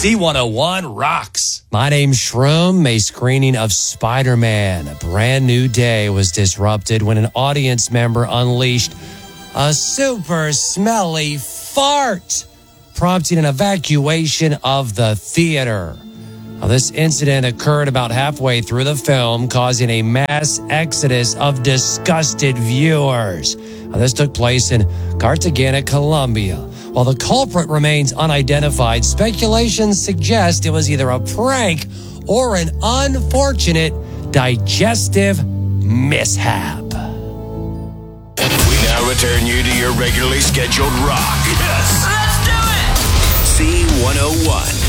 C101 rocks. My name's Shroom. A screening of Spider-Man, A Brand New Day, was disrupted when an audience member unleashed a super smelly fart, prompting an evacuation of the theater. Now, this incident occurred about halfway through the film, causing a mass exodus of disgusted viewers. Now, this took place in Cartagena, Colombia. While the culprit remains unidentified, speculation suggests it was either a prank or an unfortunate digestive mishap. We now return you to your regularly scheduled rock. Yes! Let's do it! C101.